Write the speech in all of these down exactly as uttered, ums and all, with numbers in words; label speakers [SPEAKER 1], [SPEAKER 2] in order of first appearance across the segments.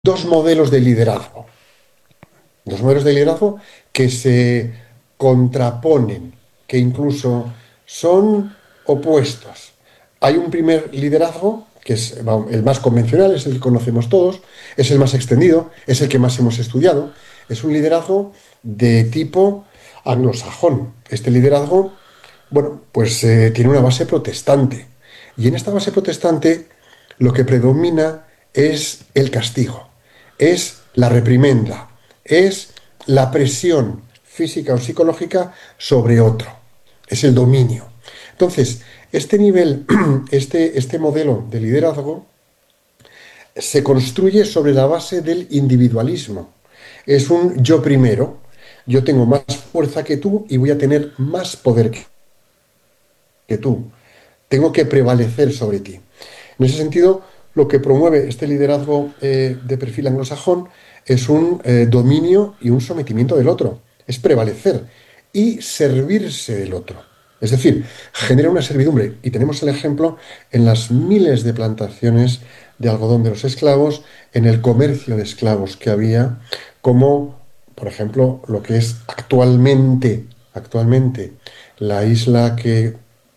[SPEAKER 1] dos modelos de liderazgo, dos modelos de liderazgo que se contraponen, que incluso son opuestos. Hay un primer liderazgo, que es el más convencional, es el que conocemos todos, es el más extendido, es el que más hemos estudiado, es un liderazgo de tipo anglosajón. Este liderazgo, bueno, pues eh, tiene una base protestante. Y en esta base protestante lo que predomina es el castigo, es la reprimenda, es la presión física o psicológica sobre otro, es el dominio. Entonces, este nivel, este, este modelo de liderazgo se construye sobre la base del individualismo. Es un yo primero, yo tengo más fuerza que tú y voy a tener más poder que que tú. Tengo que prevalecer sobre ti. En ese sentido, lo que promueve este liderazgo eh, de perfil anglosajón es un eh, dominio y un sometimiento del otro. Es prevalecer y servirse del otro. Es decir, genera una servidumbre. Y tenemos el ejemplo en las miles de plantaciones de algodón de los esclavos, en el comercio de esclavos que había, como, por ejemplo, lo que es actualmente, actualmente la isla que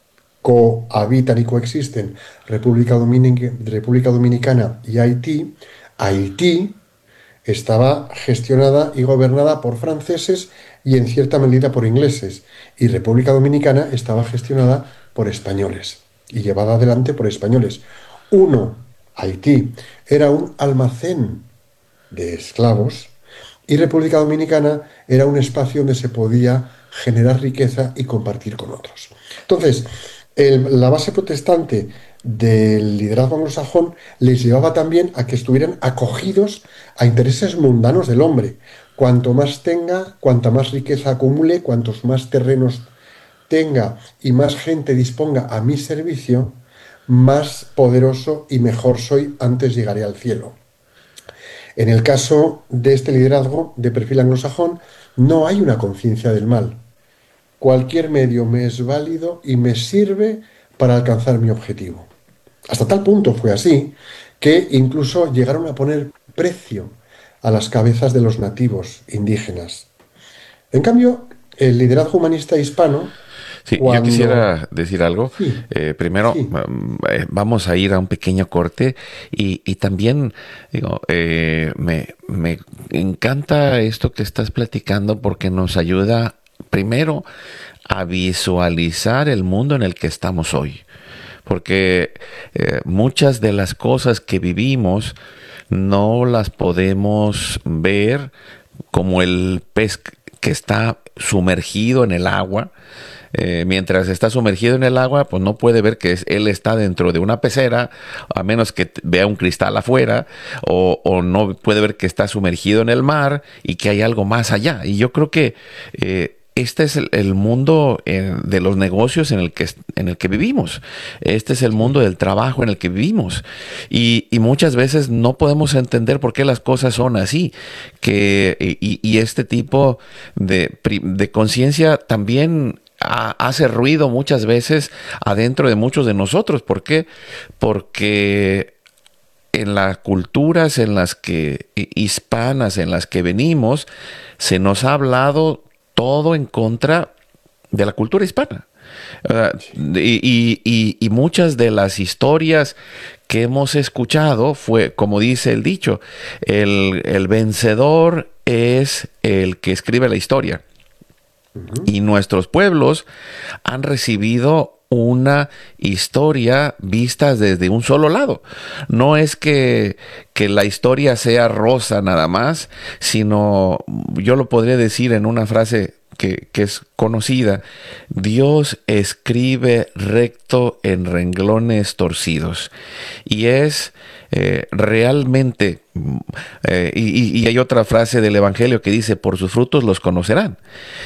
[SPEAKER 1] cohabitan y coexisten República Dominica- República Dominicana y Haití. Haití estaba gestionada y gobernada por franceses y en cierta medida por ingleses, y República Dominicana estaba gestionada por españoles y llevada adelante por españoles. Uno, Haití, era un almacén de esclavos, y República Dominicana era un espacio donde se podía generar riqueza y compartir con otros. Entonces, el- la base protestante del liderazgo anglosajón les llevaba también a que estuvieran acogidos a intereses mundanos del hombre. Cuanto más tenga, cuanta más riqueza acumule, cuantos más terrenos tenga y más gente disponga a mi servicio, más poderoso y mejor soy, antes llegaré al cielo. En el caso de este liderazgo de perfil anglosajón, no hay una conciencia del mal. Cualquier medio me es válido y me sirve para alcanzar mi objetivo. Hasta tal punto fue así que incluso llegaron a poner precio a las cabezas de los nativos indígenas. En cambio, el liderazgo humanista hispano,
[SPEAKER 2] Sí, yo
[SPEAKER 1] cuando...
[SPEAKER 2] quisiera decir algo.
[SPEAKER 1] Sí,
[SPEAKER 2] Eh, primero,
[SPEAKER 1] sí,
[SPEAKER 2] mm, eh, vamos a ir a un pequeño corte y, y también, digo, eh, me, me encanta esto que estás platicando porque nos ayuda primero a visualizar el mundo en el que estamos hoy. Porque eh, muchas de las cosas que vivimos no las podemos ver como el pez que está sumergido en el agua. Eh, mientras está sumergido en el agua, pues no puede ver que es- él está dentro de una pecera, a menos que t- vea un cristal afuera, o, o no puede ver que está sumergido en el mar y que hay algo más allá. Y yo creo que eh, este es el, el mundo eh, de los negocios en el que, en el que vivimos. Este es el mundo
[SPEAKER 1] sí.
[SPEAKER 2] del trabajo en el que vivimos. Y, y muchas veces no podemos entender por qué las cosas son así. Que, y, y este tipo de, pri- de conciencia también ha- hace ruido muchas veces adentro de muchos de nosotros. ¿Por qué? Porque en las culturas en las que hispanas en las que venimos se nos ha hablado todo en contra de la cultura hispana. Uh, y, y- y- y muchas de las historias que hemos escuchado fue, como dice el dicho, el, el vencedor es el que escribe la historia.
[SPEAKER 1] Ujú.
[SPEAKER 2] Y nuestros pueblos han recibido una historia vista desde un solo lado. No es que, que la historia sea rosa nada más, sino yo lo podría decir en una frase que, que es conocida: Dios escribe recto en renglones torcidos. Y es eh, realmente, mm, eh, y, y hay otra frase del Evangelio que dice: por sus frutos los conocerán.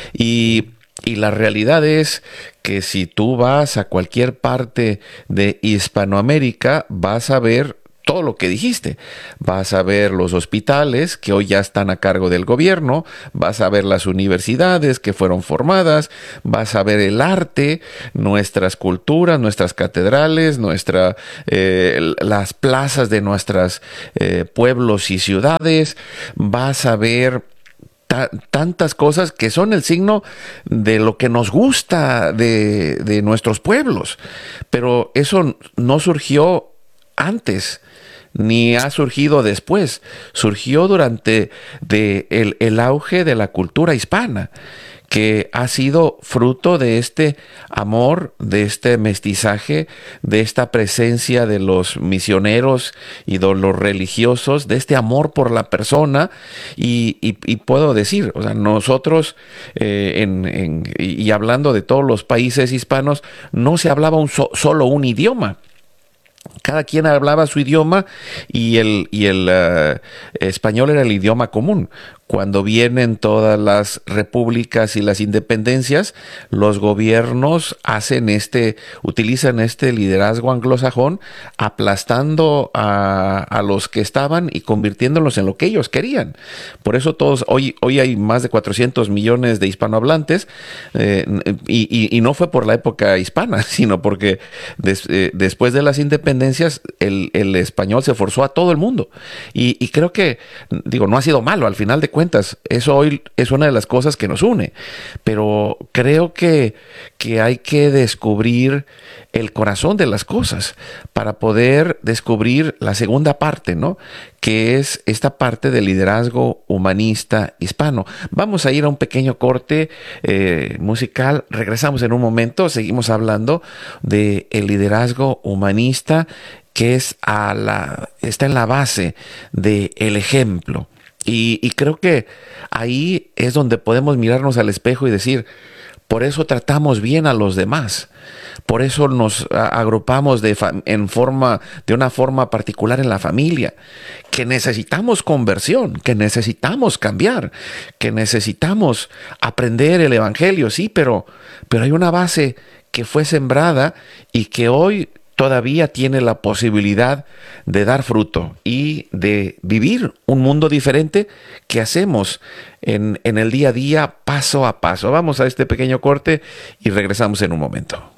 [SPEAKER 2] Y, y la realidad es que si tú vas a cualquier parte de Hispanoamérica, vas a ver todo lo que dijiste. Vas a ver los hospitales que hoy ya están a cargo del gobierno, vas a ver las universidades que fueron formadas, vas a ver el arte, nuestras culturas, nuestras catedrales, nuestra, eh, las plazas de nuestros eh, pueblos y ciudades, vas a ver Ta- tantas cosas que son el signo de lo que nos gusta de, de nuestros pueblos. Pero eso no surgió antes, ni ha surgido después. Surgió durante de el, el auge de la cultura hispana, que ha sido fruto de este amor, de este mestizaje, de esta presencia de los misioneros y de los religiosos, de este amor por la persona. Y, y, y puedo decir, o sea, nosotros, eh, en, en, y hablando de todos los países hispanos, no se hablaba un so, solo un idioma. Cada quien hablaba su idioma y el, y el uh, español era el idioma común. Cuando vienen todas las repúblicas y las independencias, los gobiernos hacen este, utilizan este liderazgo anglosajón, aplastando a, a los que estaban y convirtiéndolos en lo que ellos querían. Por eso todos, hoy, hoy hay más de cuatrocientos millones de hispanohablantes, eh, y, y, y no fue por la época hispana, sino porque des, eh, después de las independencias, el, el español se forzó a todo el mundo. Y, y creo que, digo, no ha sido malo, al final de cuentas, eso hoy es una de las cosas que nos une, pero creo que, que hay que descubrir el corazón de las cosas para poder descubrir la segunda parte, ¿no? Que es esta parte del liderazgo humanista hispano. Vamos a ir a un pequeño corte eh, musical, regresamos en un momento, seguimos hablando de el liderazgo humanista que es a la, está en la base del ejemplo. Y, y creo que ahí es donde podemos mirarnos al espejo y decir, por eso tratamos bien a los demás, por eso nos agrupamos de, en forma, de una forma particular en la familia, que necesitamos conversión, que necesitamos cambiar, que necesitamos aprender el evangelio, sí, pero, pero hay una base que fue sembrada y que hoy todavía tiene la posibilidad de dar fruto y de vivir un mundo diferente que hacemos en, en el día a día, paso a paso. Vamos a este pequeño corte y regresamos en un momento.